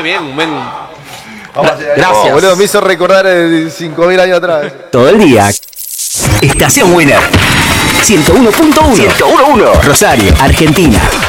bien, Gracias. Boludo, me hizo recordar 5.000 años atrás. Todo el día. Estación Winner. 101.1. 101.1. Rosario, Argentina.